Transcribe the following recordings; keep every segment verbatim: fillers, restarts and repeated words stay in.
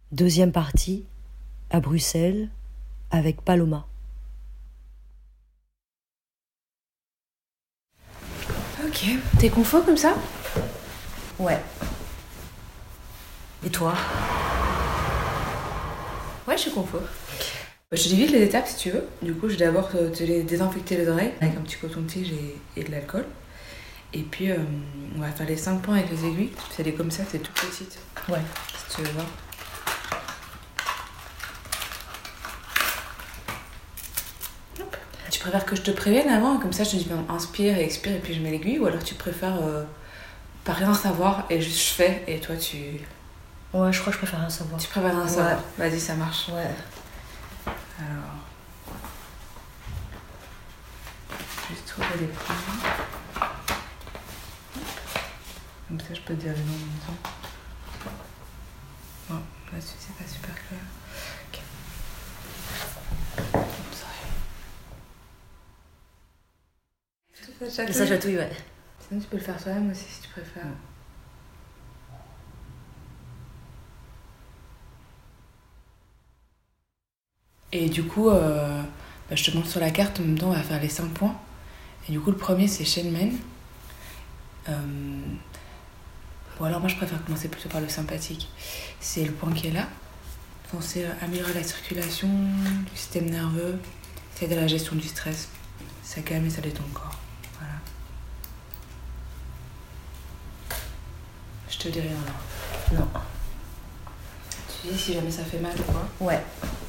Deuxième partie, à Bruxelles, avec Paloma. Ok, t'es confo comme ça? Ouais. Et toi? Ouais, je suis confo. Bah, je te dis vite les étapes si tu veux. Du coup, je vais d'abord te, te les désinfecter les oreilles avec un petit coton-tige et, et de l'alcool. Et puis, euh, on va faire les cinq points avec les aiguilles. C'est comme ça, c'est toute petite. Ouais. Si tu veux voir. Hop. Tu préfères que je te prévienne avant? Comme ça, je te dis, ben, inspire et expire et puis je mets l'aiguille. Ou alors tu préfères euh, pas rien savoir et juste je fais et toi tu... Ouais, je crois que je préfère rien savoir. Tu préfères rien Ouais. savoir? Vas-y, ça marche. Ouais. Alors... Juste trouver les points. Comme ça, je peux te dire le nom en même temps. Bon, là-dessus, c'est pas super clair. Ok. Ça chatouille. Ça chatouille, ouais. Sinon, tu peux le faire toi-même aussi si tu préfères. Ouais. Et du coup, euh, bah, je te montre sur la carte, en même temps, on va faire les cinq points. Et du coup, le premier, c'est Shenmen. Euh... Bon, alors moi, je préfère commencer plutôt par le sympathique. C'est le point qui est là. Censé améliorer la circulation du système nerveux, ça aide à la gestion du stress, ça calme et ça détend le corps. Voilà. Je te dis rien là. Non. Tu dis si jamais ça fait mal ou quoi? Ouais.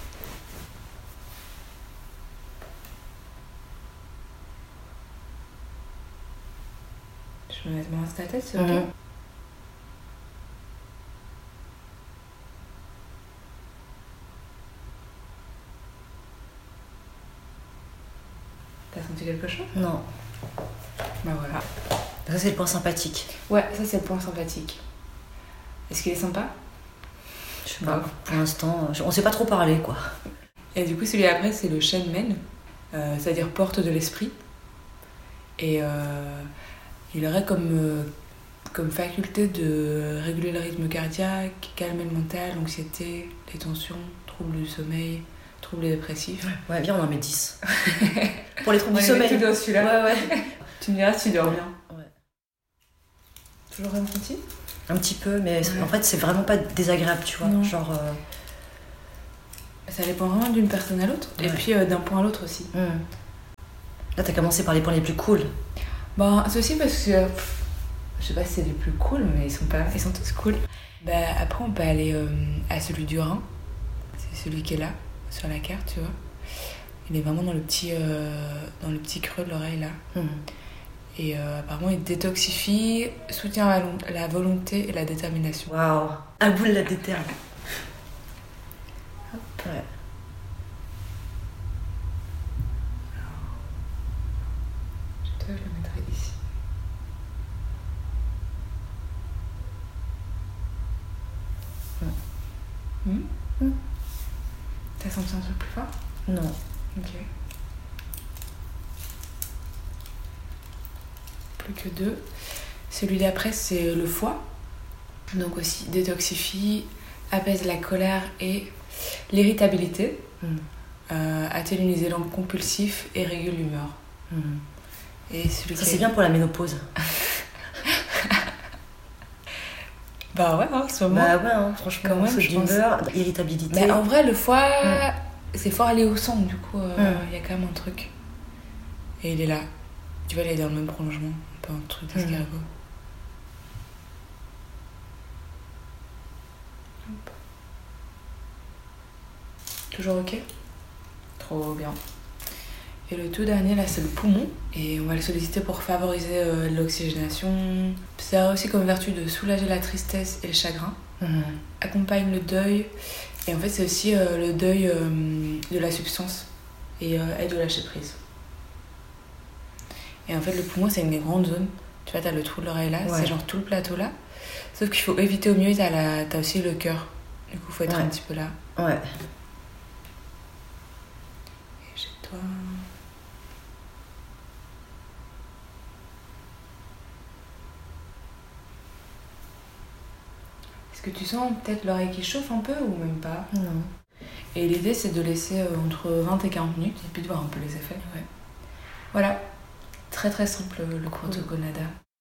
Je me mets ma main sur ta tête, c'est ok? Mmh. T'as senti quelque chose? Non. Bah voilà. Ça, c'est le point sympathique. Ouais, ça c'est le point sympathique. Est-ce qu'il est sympa? Je sais pas. Pour l'instant, on sait pas trop parler, quoi. Et du coup, celui après, c'est le Shenmen, euh, c'est-à-dire porte de l'esprit. Et euh, il aurait comme, euh, comme faculté de réguler le rythme cardiaque, calmer le mental, l'anxiété, les tensions, troubles du sommeil, troubles dépressifs. Ouais, viens, on en met dix. Pour les troubles On du les met sommeil. tous dans celui-là. Ouais, ouais. Tu me diras si tu dors bien. Ouais. Toujours ressenti? Un petit peu, mais Ouais. en fait, c'est vraiment pas désagréable, tu vois. Non. Genre. Euh... Ça dépend vraiment d'une personne à l'autre, et Ouais. puis euh, d'un point à l'autre aussi. Mmh. Là, t'as commencé par les points les plus cool. Bah, c'est aussi parce que, pff, je sais pas si c'est les plus cool, mais ils sont, pas, ils sont tous cool. Bah, après, on peut aller euh, à celui du rein. C'est celui qui est là, sur la carte, tu vois. Il est vraiment dans le petit, euh, dans le petit creux de l'oreille, là. Mmh. Et euh, apparemment, il détoxifie, soutient la, volon- la volonté et la détermination. Waouh. À bout de la déterre. Ouais. Je le mettrai ici. Mmh. Mmh. Mmh. T'as senti un truc plus fort? Non. Ok. Plus que deux. Celui d'après, c'est le foie. Donc aussi détoxifie, apaise la colère et l'irritabilité, Mmh. euh, atténue les élans compulsifs et régule l'humeur. Mmh. Et celui Ça, qui c'est est- bien pour la ménopause. Bah ouais, hein, en ce moment. Bah ouais, hein, franchement, Quand même, saute je pense. d'humeur, irritabilité. Mais en vrai, le foie, Mm. c'est fort aller au sang, du coup, il euh, Mm. y a quand même un truc. Et il est là. Tu vois, il est dans le même prolongement. Un peu un truc d'escargot. Hop. Toujours ok? Trop bien. Et le tout dernier, là, c'est le poumon. Et on va le solliciter pour favoriser euh, l'oxygénation. Ça a aussi comme vertu de soulager la tristesse et le chagrin. Mmh. Accompagne le deuil. Et en fait, c'est aussi euh, le deuil euh, de la substance. Et euh, aide au lâcher prise. Et en fait, le poumon, c'est une grande zone. Tu vois, t'as le trou de l'oreille là, Ouais. c'est genre tout le plateau là. Sauf qu'il faut éviter au mieux, t'as, la... t'as aussi le cœur. Du coup, faut être Ouais. un petit peu là. Ouais. Et chez toi. Est-ce que tu sens peut-être l'oreille qui chauffe un peu ou même pas? Non. Et l'idée, c'est de laisser euh, entre vingt et quarante minutes et puis de voir un peu les effets. Ouais. Voilà, très très simple le protocole NADA.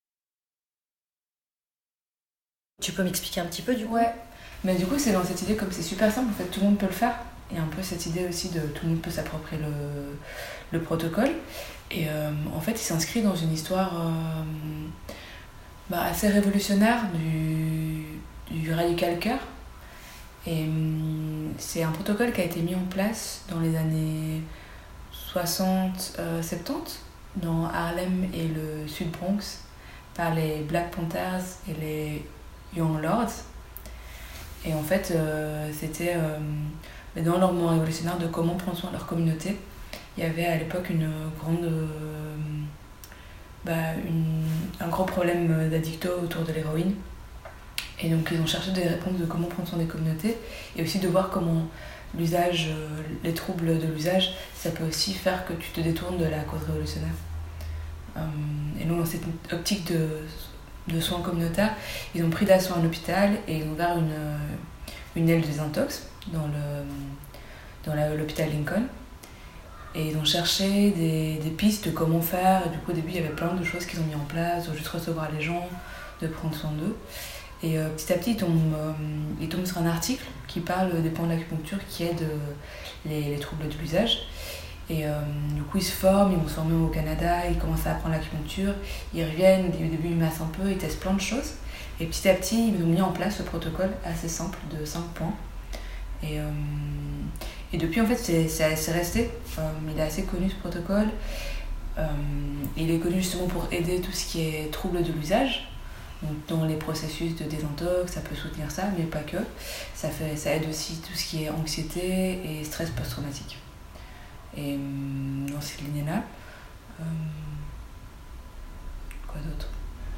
Tu peux m'expliquer un petit peu du coup? Ouais, mais du coup, c'est dans cette idée, comme c'est super simple, en fait, tout le monde peut le faire. Et un peu cette idée aussi de tout le monde peut s'approprier le, le protocole. Et euh, en fait, il s'inscrit dans une histoire euh, bah, assez révolutionnaire du, du radical cœur. Et euh, c'est un protocole qui a été mis en place dans les années soixante soixante-dix dans Harlem et le Sud Bronx par les Black Panthers et les Young Lords. Et en fait, euh, c'était euh, dans leur mouvement révolutionnaire de comment prendre soin de leur communauté. Il y avait à l'époque une grande, euh, bah, une, un gros problème d'addicto autour de l'héroïne. Et donc ils ont cherché des réponses de comment prendre soin des communautés et aussi de voir comment l'usage, les troubles de l'usage, ça peut aussi faire que tu te détournes de la cause révolutionnaire. Et donc dans cette optique de, de soins communautaires, ils ont pris d'assaut un hôpital et ils ont ouvert une, une aile de désintox dans, le, dans la, l'hôpital Lincoln. Et ils ont cherché des, des pistes de comment faire. Et du coup au début il y avait plein de choses qu'ils ont mis en place, de juste recevoir les gens, de prendre soin d'eux. Et euh, petit à petit, ils tombent, euh, ils tombent sur un article qui parle des points de l'acupuncture qui aident euh, les, les troubles de l'usage. Et euh, du coup, ils se forment, ils vont se former au Canada, ils commencent à apprendre l'acupuncture, ils reviennent, au début, ils massent un peu, ils testent plein de choses. Et petit à petit, ils ont mis en place ce protocole assez simple de cinq points. Et, euh, et depuis, en fait, c'est, c'est, c'est resté. Euh, il est assez connu, ce protocole. Euh, il est connu justement pour aider tout ce qui est troubles de l'usage. Donc, dans les processus de désintox, ça peut soutenir ça, mais pas que. Ça, fait, ça aide aussi tout ce qui est anxiété et stress post-traumatique. Et dans cette lignée-là, euh, quoi d'autre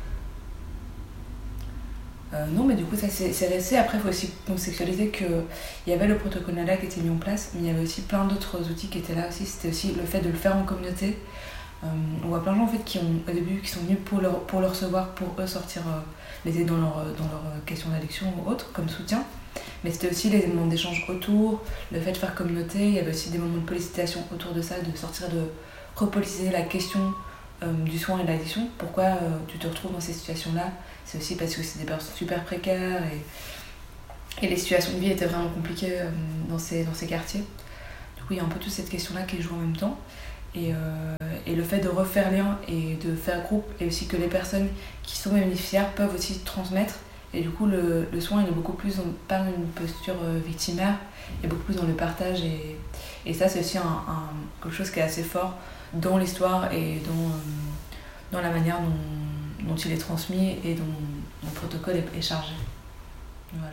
euh, Non, mais du coup, ça c'est, c'est resté. Après, il faut aussi contextualiser qu'il y avait le protocole NADA qui était mis en place, mais il y avait aussi plein d'autres outils qui étaient là aussi. C'était aussi le fait de le faire en communauté. Euh, on voit plein de gens en fait, qui ont, au début qui sont venus pour le, pour le recevoir, pour eux sortir, euh, les aider dans leur, dans leur question d'addiction ou autre, comme soutien. Mais c'était aussi les moments d'échange autour, le fait de faire communauté. Il y avait aussi des moments de politisation autour de ça, de sortir, de repolitiser la question euh, du soin et de l'addiction. Pourquoi euh, tu te retrouves dans ces situations-là? C'est aussi parce que c'est des personnes super précaires et, et les situations de vie étaient vraiment compliquées euh, dans, ces, dans ces quartiers. Du coup, il y a un peu toute cette question-là qui joue en même temps. Et, euh, et le fait de refaire lien et de faire groupe, et aussi que les personnes qui sont bénéficiaires peuvent aussi transmettre. Et du coup, le, le soin, il est beaucoup plus, dans, pas dans une posture euh, victimaire, il est beaucoup plus dans le partage. Et, et ça, c'est aussi un, un, quelque chose qui est assez fort dans l'histoire et dans, euh, dans la manière dont, dont il est transmis et dont, dont le protocole est, est chargé. Voilà.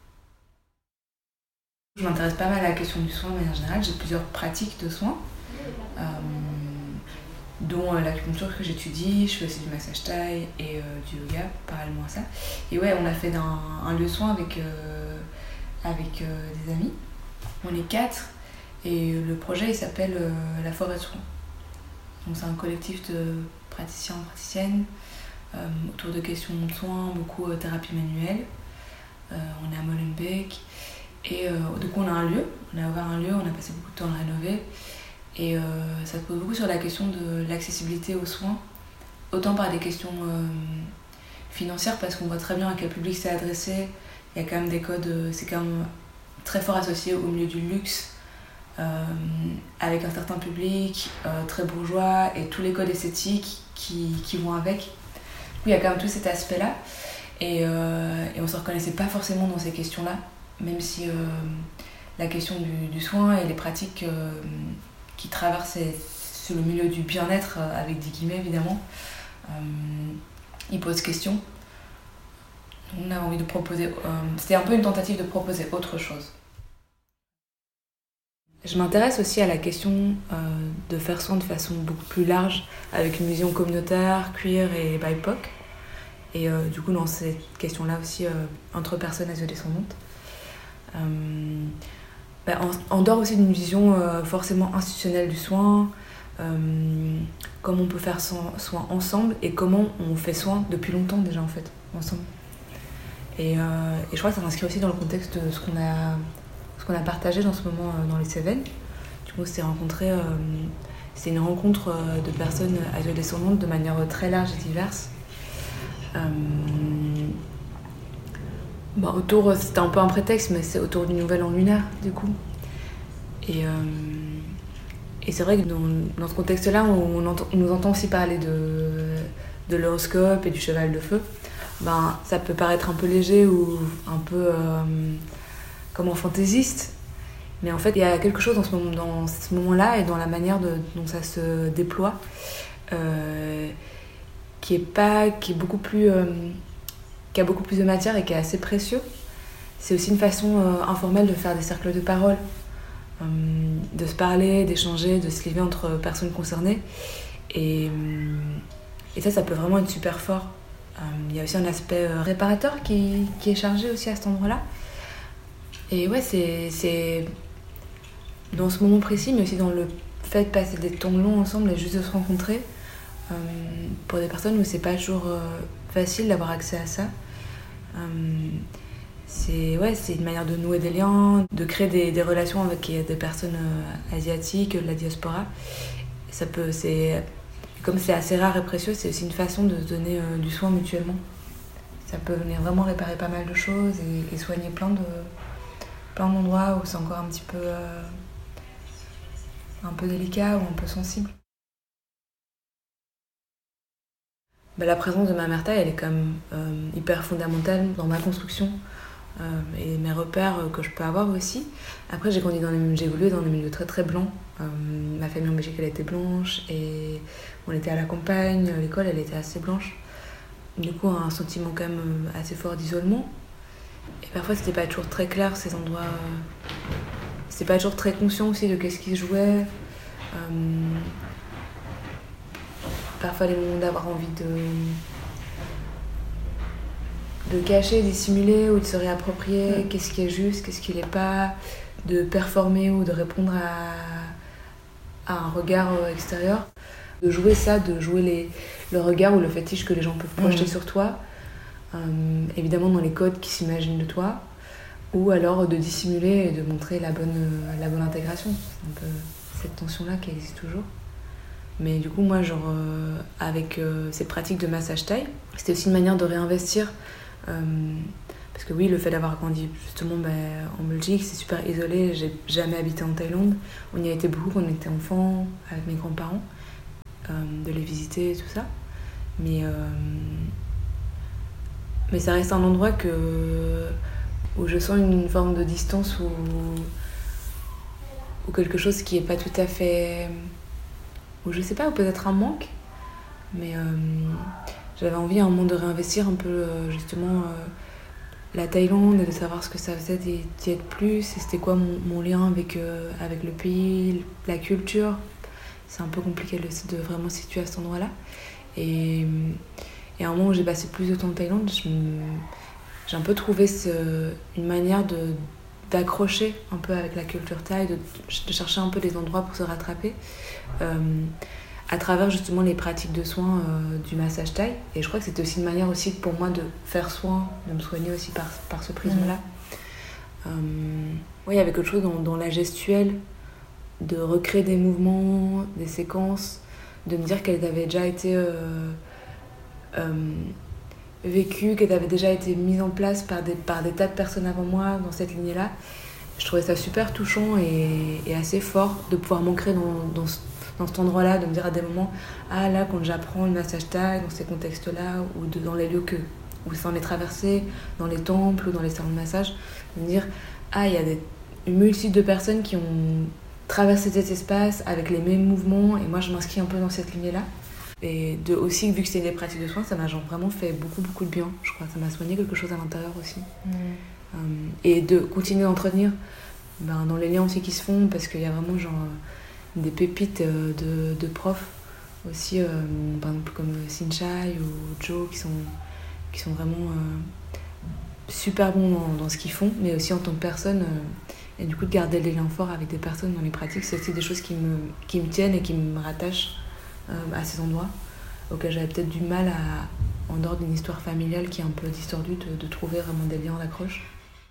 Je m'intéresse pas mal à la question du soin de manière générale. J'ai plusieurs pratiques de soins. Euh, dont euh, l'acupuncture que j'étudie, je fais aussi du massage thaï et euh, du yoga parallèlement à ça. Et ouais, on a fait un, un lieu de soin avec, euh, avec euh, des amis. On est quatre et le projet il s'appelle euh, La Forêt de Soins. Donc c'est un collectif de praticiens et praticiennes euh, autour de questions de soins, beaucoup euh, thérapie manuelle. Euh, on est à Molenbeek et euh, du coup on a un lieu, on a ouvert un lieu, on a passé beaucoup de temps à le rénover. Et euh, ça se pose beaucoup sur la question de l'accessibilité aux soins, autant par des questions euh, financières, parce qu'on voit très bien à quel public c'est adressé. Il y a quand même des codes, c'est quand même très fort associé au milieu du luxe, euh, avec un certain public, euh, très bourgeois, et tous les codes esthétiques qui, qui vont avec. Du coup, il y a quand même tout cet aspect-là, et, euh, et on ne se reconnaissait pas forcément dans ces questions-là, même si euh, la question du, du soin et les pratiques euh, qui traverse sur le milieu du bien-être, avec des guillemets évidemment, euh, il pose question. On a envie de proposer, euh, c'était un peu une tentative de proposer autre chose. Je m'intéresse aussi à la question euh, de faire soin de façon beaucoup plus large, avec une vision communautaire, queer et B I P O C. Et euh, du coup, dans cette question-là aussi, euh, entre personnes à se descendantes. Euh, bah, en, en dehors aussi d'une vision euh, forcément institutionnelle du soin, euh, comment on peut faire soin, soin ensemble et comment on fait soin depuis longtemps déjà en fait, ensemble. Et, euh, et je crois que ça s'inscrit aussi dans le contexte de ce qu'on a, ce qu'on a partagé dans ce moment euh, dans les Cévennes. Du coup, on s'est rencontrés, euh, c'était une rencontre euh, de personnes afro-descendantes de manière très large et diverse. Euh, bah, autour, c'était un peu un prétexte, mais c'est autour du Nouvel An lunaire, du coup. Et, euh, et c'est vrai que dans, dans ce contexte-là, on, on, entend, on nous entend aussi parler de, de l'horoscope et du cheval de feu. Ben, ça peut paraître un peu léger ou un peu euh, comme fantaisiste, mais en fait il y a quelque chose dans ce, moment, dans ce moment-là et dans la manière de, dont ça se déploie euh, qui est pas, qui est beaucoup plus, euh, qui a beaucoup plus de matière et qui est assez précieux. C'est aussi une façon euh, informelle de faire des cercles de parole, euh, de se parler, d'échanger, de se lier entre personnes concernées, et, et ça, ça peut vraiment être super fort. Il euh, y a aussi un aspect euh, réparateur qui, qui est chargé aussi à cet endroit-là. Et ouais, c'est, c'est dans ce moment précis, mais aussi dans le fait de passer des temps longs ensemble et juste de se rencontrer, euh, pour des personnes où c'est pas toujours euh, facile d'avoir accès à ça. Euh, c'est, ouais, c'est une manière de nouer des liens, de créer des, des relations avec des personnes euh, asiatiques, de la diaspora. Ça peut, c'est... Comme c'est assez rare et précieux, c'est aussi une façon de se donner euh, du soin mutuellement. Ça peut venir vraiment réparer pas mal de choses et, et soigner plein, de, plein d'endroits où c'est encore un petit peu, euh, un peu délicat ou un peu sensible. Bah, la présence de ma mère taille, elle est quand même euh, hyper fondamentale dans ma construction euh, et mes repères euh, que je peux avoir aussi. Après, j'ai grandi dans les, j'ai évolué dans des milieux très très blancs. Euh, ma famille en Belgique, elle était blanche et on était à la campagne, l'école, elle était assez blanche. Du coup, un sentiment quand même assez fort d'isolement. Et parfois, c'était pas toujours très clair, ces endroits. Euh, c'était pas toujours très conscient aussi de qu'est-ce qui se jouait. Euh, parfois, les moments d'avoir envie de, de cacher, dissimuler ou de se réapproprier, mmh. qu'est-ce qui est juste, qu'est-ce qui l'est pas, de performer ou de répondre à, à un regard extérieur. De jouer ça, de jouer les, le regard ou le fétiche que les gens peuvent projeter mmh. sur toi, euh, évidemment dans les codes qui s'imaginent de toi, ou alors de dissimuler et de montrer la bonne, la bonne intégration. C'est un peu cette tension-là qui existe toujours. Mais du coup, moi, genre, euh, avec euh, ces pratiques de massage thaï, c'était aussi une manière de réinvestir. Euh, parce que oui, le fait d'avoir grandi justement bah, en Belgique, c'est super isolé. J'ai jamais habité en Thaïlande. On y a été beaucoup quand on était enfant, avec mes grands-parents. Euh, de les visiter et tout ça, mais, euh, mais ça reste un endroit que, où je sens une forme de distance ou, ou quelque chose qui est pas tout à fait, ou je sais pas, ou peut-être un manque, mais euh, j'avais envie à un moment de réinvestir un peu euh, justement euh, la Thaïlande et de savoir ce que ça faisait d'y être plus, et c'était quoi mon, mon lien avec, euh, avec le pays, la culture. C'est un peu compliqué de vraiment se situer à cet endroit-là. Et, et à un moment où j'ai passé plus de temps en Thaïlande, je me, j'ai un peu trouvé ce, une manière de, d'accrocher un peu avec la culture thaï, de, de chercher un peu des endroits pour se rattraper, euh, à travers justement les pratiques de soins euh, du massage thaï. Et je crois que c'était aussi une manière aussi pour moi de faire soin, de me soigner aussi par, par ce prisme-là. Mmh. Euh, oui, il y avait quelque chose dans, dans la gestuelle, de recréer des mouvements, des séquences, de me dire qu'elles avaient déjà été euh, euh, vécues, qu'elles avaient déjà été mises en place par des, par des tas de personnes avant moi dans cette lignée-là. Je trouvais ça super touchant et, et assez fort de pouvoir m'ancrer dans, dans, dans cet endroit-là, de me dire à des moments, ah là, quand j'apprends le massage thaï, dans ces contextes-là, ou de, dans les lieux que, où ça en est traversé, dans les temples ou dans les salons de massage, de me dire, ah, il y a des, une multitude de personnes qui ont traverser cet espace avec les mêmes mouvements, et moi je m'inscris un peu dans cette lignée-là. Et de, aussi, vu que c'est des pratiques de soins, ça m'a genre vraiment fait beaucoup beaucoup de bien, je crois. Ça m'a soigné quelque chose à l'intérieur aussi. Mmh. Euh, et de continuer d'entretenir ben, dans les liens aussi qui se font, parce qu'il y a vraiment genre des pépites de, de profs aussi, euh, par exemple comme Sinchai ou Joe, qui sont, qui sont vraiment euh, super bons dans, dans ce qu'ils font, mais aussi en tant que personne. Euh, Et du coup, de garder des liens forts avec des personnes dans les pratiques, c'est aussi des choses qui me, qui me tiennent et qui me rattachent euh, à ces endroits. auxquelles j'avais peut-être du mal à, en dehors d'une histoire familiale qui est un peu distordue, de, de trouver vraiment des liens d'accroche.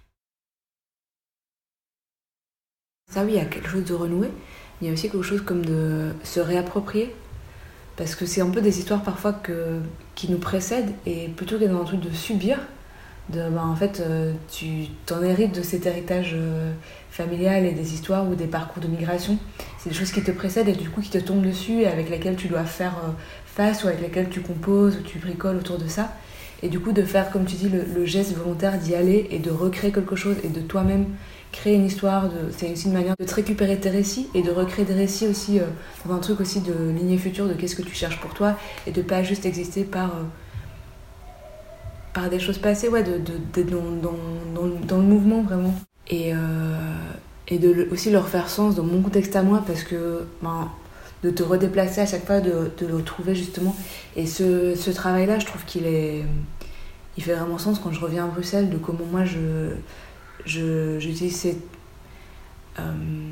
Ça oui, il y a quelque chose de renoué, mais il y a aussi quelque chose comme de se réapproprier. Parce que c'est un peu des histoires parfois que, qui nous précèdent, et plutôt que dans un truc de subir, de, ben, en fait, euh, tu t'en hérites de cet héritage euh, familial et des histoires ou des parcours de migration. C'est des choses qui te précèdent et du coup qui te tombent dessus et avec lesquelles tu dois faire euh, face ou avec lesquelles tu composes ou tu bricoles autour de ça. Et du coup de faire, comme tu dis, le, le geste volontaire d'y aller et de recréer quelque chose et de toi-même créer une histoire. De... C'est aussi une manière de te récupérer tes récits et de recréer des récits aussi euh, dans un truc aussi de lignée future, de qu'est-ce que tu cherches pour toi et de pas juste exister par... Euh, par des choses passées, ouais, de, de, de, dans, dans, dans, dans le mouvement vraiment. Et, euh, et de le, aussi leur faire sens dans mon contexte à moi, parce que ben, de te redéplacer à chaque fois, de, de le retrouver justement. Et ce, ce travail-là, je trouve qu'il est, il fait vraiment sens quand je reviens à Bruxelles, de comment moi je, je, j'utilise ces, euh,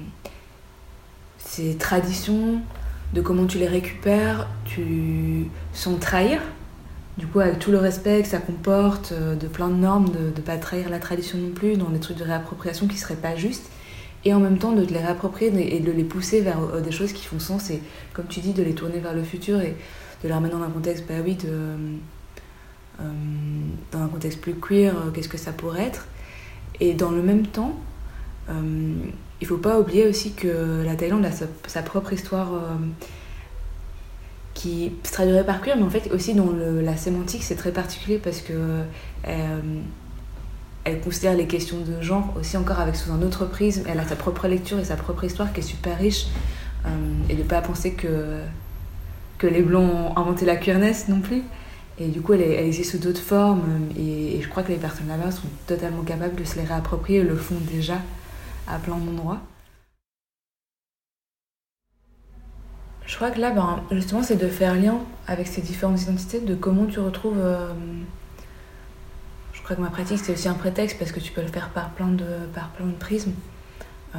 ces traditions, de comment tu les récupères, tu sans trahir. Du coup, avec tout le respect que ça comporte, de plein de normes, de ne pas trahir la tradition non plus, dans des trucs de réappropriation qui ne seraient pas justes, et en même temps de te les réapproprier et de les pousser vers des choses qui font sens, et comme tu dis, de les tourner vers le futur et de les remettre dans un contexte, bah oui, de, euh, dans un contexte plus queer, euh, qu'est-ce que ça pourrait être. Et dans le même temps, euh, il ne faut pas oublier aussi que la Thaïlande a sa, sa propre histoire... Euh, qui se traduirait par queer, mais en fait aussi dans le, la sémantique c'est très particulier parce que euh, elle considère les questions de genre aussi encore avec sous un autre prisme. Elle a sa propre lecture et sa propre histoire qui est super riche, euh, et de ne pas penser que, que les blancs ont inventé la queerness non plus, et du coup elle, elle existe sous d'autres formes, et, et je crois que les personnes là-bas sont totalement capables de se les réapproprier et le font déjà à plein d'endroits. Je crois que là, ben, justement, c'est de faire lien avec ces différentes identités, de comment tu retrouves... Euh... Je crois que ma pratique, c'est aussi un prétexte parce que tu peux le faire par plein de, par plein de prismes. Euh...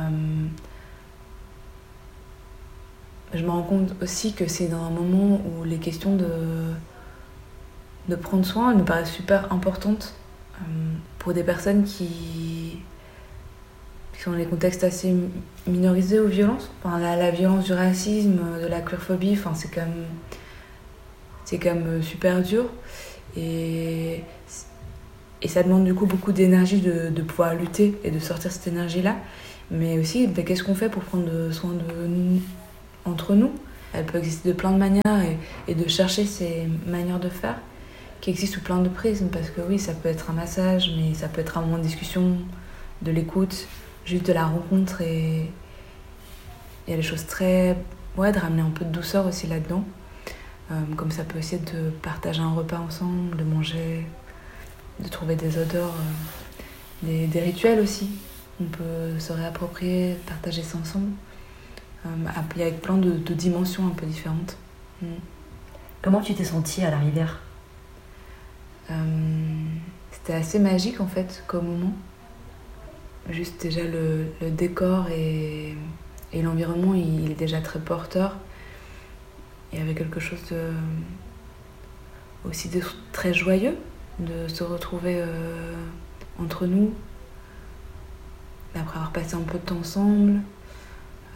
Je me rends compte aussi que c'est dans un moment où les questions de, de prendre soin, elles me paraissent super importantes euh, pour des personnes qui... qui sont dans des contextes assez minorisés aux violences. Enfin, la, la violence du racisme, de la queerphobie, enfin, c'est quand même, c'est quand même super dur. Et, et ça demande du coup beaucoup d'énergie de, de pouvoir lutter et de sortir cette énergie-là. Mais aussi, ben, qu'est-ce qu'on fait pour prendre soin de nous, entre nous ? Elle peut exister de plein de manières, et, et de chercher ces manières de faire qui existent sous plein de prismes. Parce que oui, ça peut être un massage, mais ça peut être un moment de discussion, de l'écoute, juste de la rencontre, et il y a des choses très... Ouais, de ramener un peu de douceur aussi là-dedans. Euh, comme ça peut aussi être de partager un repas ensemble, de manger, de trouver des odeurs, euh, des, des rituels aussi. On peut se réapproprier, partager ça ensemble. Euh, avec plein de, de dimensions un peu différentes. Mm. Comment tu t'es sentie à la rivière ? euh, C'était assez magique en fait comme moment. Juste déjà le, le décor et, et l'environnement, il, il est déjà très porteur. Il y avait quelque chose de, aussi de très joyeux, de se retrouver euh, entre nous, après avoir passé un peu de temps ensemble. Euh,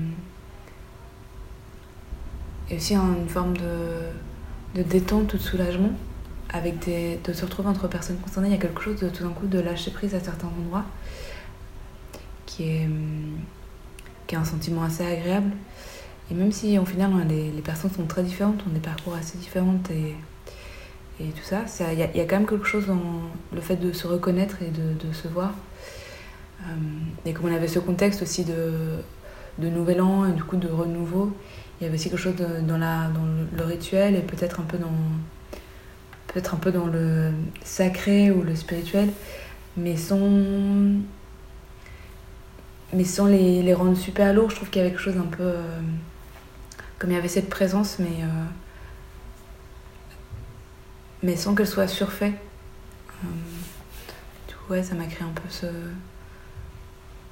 et aussi une forme de, de détente ou de soulagement, avec des, de se retrouver entre personnes concernées. Il y a quelque chose de tout d'un coup de lâcher prise à certains endroits, qui est, qui est un sentiment assez agréable. Et même si au final les, les personnes sont très différentes, ont des parcours assez différents et, et tout ça, il y, y a quand même quelque chose dans le fait de se reconnaître et de, de se voir. Euh, et comme on avait ce contexte aussi de, de nouvel an et du coup de renouveau, il y avait aussi quelque chose de, dans, la, dans le, le rituel et peut-être un peu dans peut-être un peu dans le sacré ou le spirituel, mais sans mais sans les, les rendre super lourds. Je trouve qu'il y avait quelque chose un peu euh, comme il y avait cette présence, mais euh, mais sans qu'elle soit surfaite. Euh, du coup, ouais, ça m'a créé un peu ce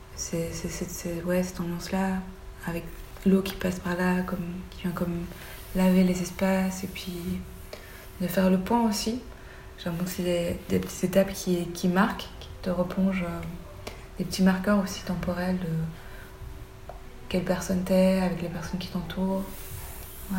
c'est, c'est, c'est, c'est, ouais, cette ambiance là avec l'eau qui passe par là, comme, qui vient comme laver les espaces et puis de faire le point aussi. J'ai l'impression que c'est des, des petites étapes qui, qui marquent, qui te replongent, euh, des petits marqueurs aussi temporels de quelle personne t'es avec les personnes qui t'entourent. Ouais.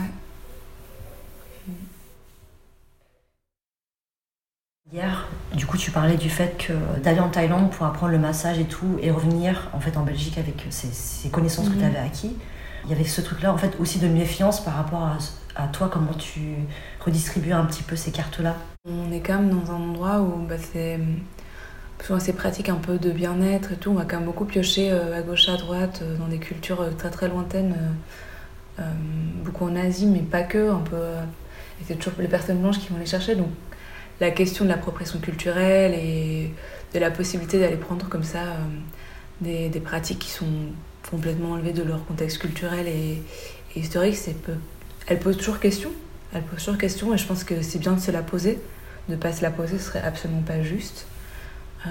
Hier, du coup, tu parlais du fait que d'aller en Thaïlande pour apprendre le massage et tout, et revenir en fait en Belgique avec ces, ces connaissances mmh. que tu avais acquis. Il y avait ce truc-là en fait aussi de méfiance par rapport à, à toi, comment tu redistribues un petit peu ces cartes-là. On est quand même dans un endroit où bah, c'est souvent ces pratiques un peu de bien-être et tout. On va quand même beaucoup piocher euh, à gauche, à droite, euh, dans des cultures euh, très très lointaines, euh, euh, beaucoup en Asie, mais pas que. Un peu, euh, et c'est toujours les personnes blanches qui vont les chercher. Donc la question de l'appropriation culturelle et de la possibilité d'aller prendre comme ça euh, des, des pratiques qui sont complètement enlevées de leur contexte culturel et, et historique, c'est peu... elle pose toujours question. Elle pose toujours question et je pense que c'est bien de se la poser. De ne pas se la poser, ce serait absolument pas juste. Euh,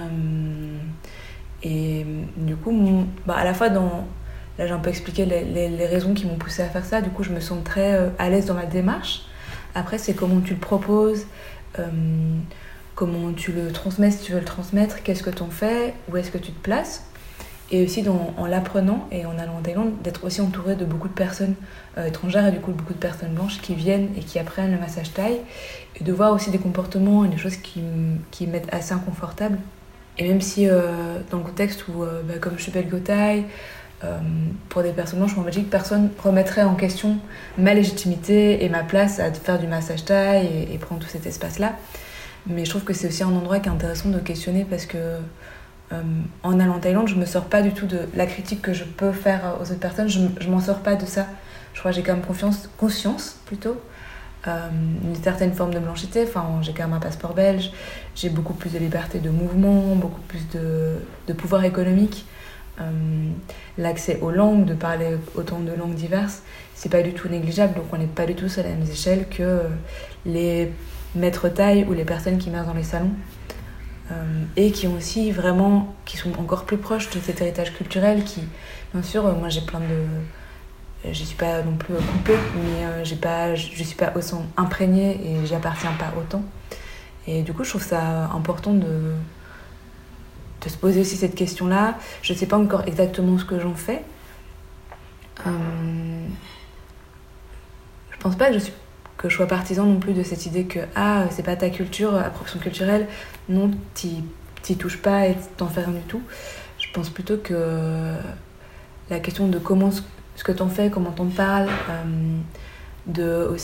et du coup, mon, bah à la fois, dans, là j'ai un peu expliqué les, les, les raisons qui m'ont poussée à faire ça. Du coup, je me sens très euh, à l'aise dans ma démarche. Après, c'est comment tu le proposes, euh, comment tu le transmets si tu veux le transmettre, qu'est-ce que tu en fais, où est-ce que tu te places. Et aussi dans, en l'apprenant et en allant en Thaïlande, d'être aussi entourée de beaucoup de personnes euh, étrangères et du coup beaucoup de personnes blanches qui viennent et qui apprennent le massage thaï, et de voir aussi des comportements et des choses qui, qui me mettent assez inconfortable. Et même si euh, dans le contexte où, euh, bah, comme je suis belgo thaï, euh, pour des personnes blanches en Belgique, personne ne remettrait en question ma légitimité et ma place à faire du massage thaï et, et prendre tout cet espace-là. Mais je trouve que c'est aussi un endroit qui est intéressant de questionner parce que Euh, en allant en Thaïlande, je me sors pas du tout de la critique que je peux faire aux autres personnes, je, je m'en sors pas de ça. Je crois que j'ai quand même confiance, conscience plutôt, euh, une certaine forme de blanchité. Enfin, j'ai quand même un passeport belge, j'ai beaucoup plus de liberté de mouvement, beaucoup plus de, de pouvoir économique, euh, l'accès aux langues, de parler autant de langues diverses, c'est pas du tout négligeable, donc on n'est pas du tout sur la même échelle que les maîtres thaï ou les personnes qui meurent dans les salons. Euh, et qui ont aussi vraiment, qui sont encore plus proches de cet héritage culturel qui, bien sûr, euh, moi j'ai plein de, je suis pas non plus coupée, mais euh, j'ai pas, je suis pas autant imprégnée et j'y appartiens pas autant. Et du coup, je trouve ça important de, de se poser aussi cette question-là. Je sais pas encore exactement ce que j'en fais. Euh, je pense pas que je suis que je sois partisan non plus de cette idée que ah c'est pas ta culture, appropriation culturelle, non t'y, t'y touches pas et t'en fais rien du tout. Je pense plutôt que la question de comment ce que t'en fais, comment t'en parles, euh, de aussi